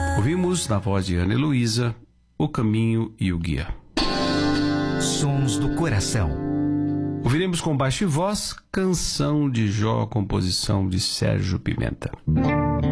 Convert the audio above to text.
Ouvimos, na voz de Ana Heloísa, O Caminho e o Guia. Sons do Coração. Ouviremos com baixo e voz Canção de Jó, composição de Sérgio Pimenta.